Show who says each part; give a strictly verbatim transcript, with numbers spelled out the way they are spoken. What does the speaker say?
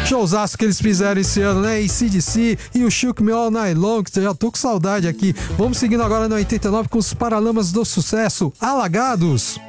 Speaker 1: Showzaço que eles fizeram esse ano, né? A C D C e o Shook Me All Night Long, que eu já tô com saudade aqui. Vamos seguindo agora no oitenta e nove com os Paralamas do Sucesso, Alagados.